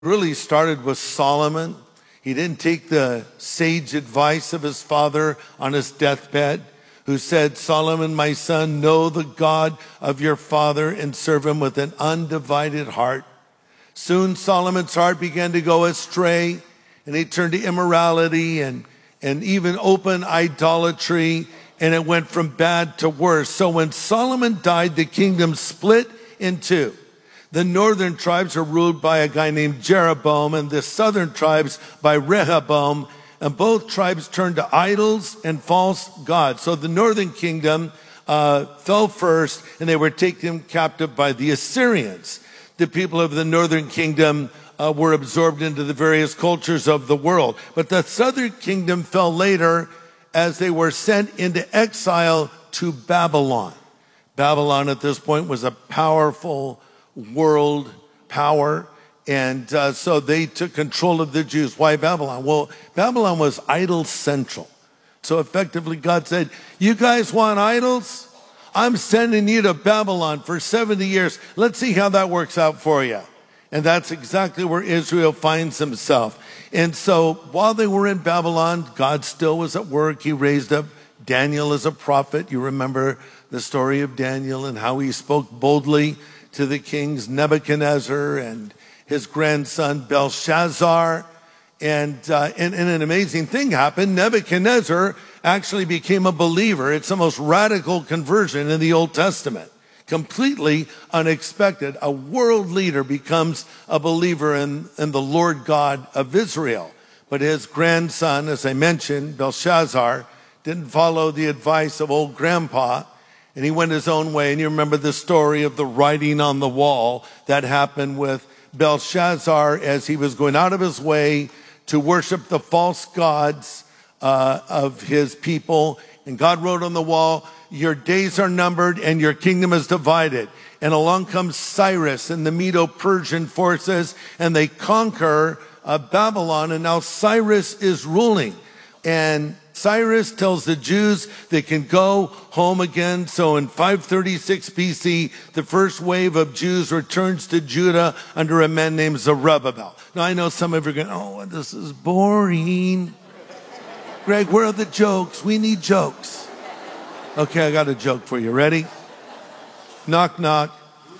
Really started with Solomon. He didn't take the sage advice of his father on his deathbed, who said, Solomon, my son, know the God of your father and serve him with an undivided heart. Soon Solomon's heart began to go astray, and he turned to immorality and even open idolatry, and it went from bad to worse. So when Solomon died, the kingdom split in two. The northern tribes are ruled by a guy named Jeroboam, and the southern tribes by Rehoboam, and both tribes turned to idols and false gods. So the northern kingdom fell first, and they were taken captive by the Assyrians. The people of the northern kingdom were absorbed into the various cultures of the world. But the southern kingdom fell later as they were sent into exile to Babylon. Babylon at this point was a powerful world power, and so they took control of the Jews. Why Babylon? Well, Babylon was idol central. So effectively God said, you guys want idols? I'm sending you to Babylon for 70 years. Let's see how that works out for you. And that's exactly where Israel finds himself. And so while they were in Babylon, God still was at work. He raised up Daniel as a prophet. You remember the story of Daniel and how he spoke boldly to the kings Nebuchadnezzar and his grandson Belshazzar. And an amazing thing happened. Nebuchadnezzar actually became a believer. It's the most radical conversion in the Old Testament. Completely unexpected. A world leader becomes a believer in the Lord God of Israel. But his grandson, as I mentioned, Belshazzar, didn't follow the advice of old grandpa, and he went his own way. And you remember the story of the writing on the wall that happened with Belshazzar as he was going out of his way to worship the false gods of his people. And God wrote on the wall, your days are numbered and your kingdom is divided. And along comes Cyrus and the Medo-Persian forces, and they conquer Babylon, and now Cyrus is ruling. And Cyrus tells the Jews they can go home again. So in 536 BC, the first wave of Jews returns to Judah under a man named Zerubbabel. Now I know some of you are going, oh, this is boring. Greg, where are the jokes? We need jokes. Okay, I got a joke for you. Ready? Knock, knock.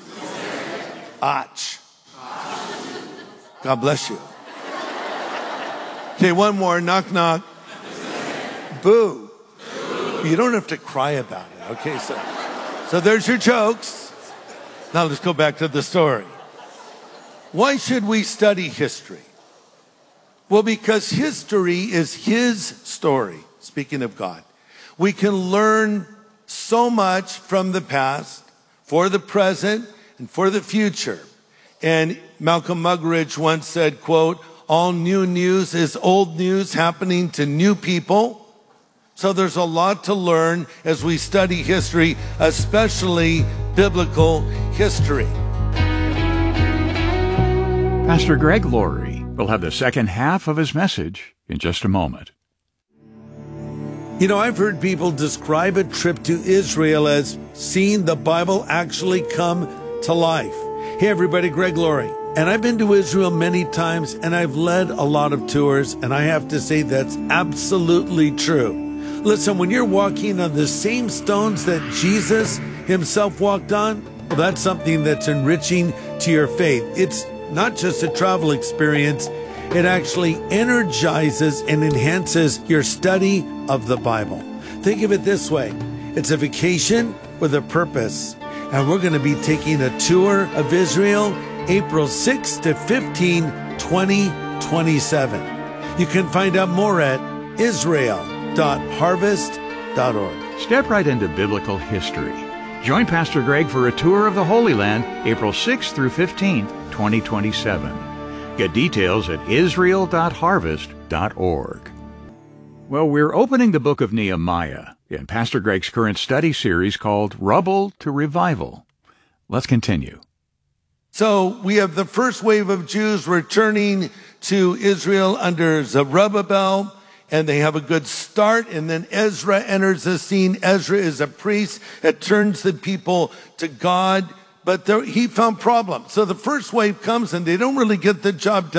Ach. God bless you. Okay, one more. Knock, knock. Boo. You don't have to cry about it. Okay, so there's your jokes. Now let's go back to the story. Why should we study history? Well, because history is his story, speaking of God. We can learn so much from the past, for the present, and for the future. And Malcolm Muggeridge once said, quote, all new news is old news happening to new people. So there's a lot to learn as we study history, especially biblical history. Pastor Greg Laurie will have the second half of his message in just a moment. You know, I've heard people describe a trip to Israel as seeing the Bible actually come to life. Hey everybody, Greg Laurie. And I've been to Israel many times, and I've led a lot of tours, and I have to say that's absolutely true. Listen, when you're walking on the same stones that Jesus himself walked on, well, that's something that's enriching to your faith. It's not just a travel experience. It actually energizes and enhances your study of the Bible. Think of it this way. It's a vacation with a purpose. And we're going to be taking a tour of Israel April 6 to 15, 2027. You can find out more at israel.harvest.org. Step right into biblical history. Join Pastor Greg for a tour of the Holy Land April 6th through 15th, 2027. Get details at israel.harvest.org. Well, we're opening the book of Nehemiah in Pastor Greg's current study series called Rubble to Revival. Let's continue. So we have the first wave of Jews returning to Israel under Zerubbabel, and they have a good start. And then Ezra enters the scene. Ezra is a priest that turns the people to God but he found problems. So the first wave comes and they don't really get the job done.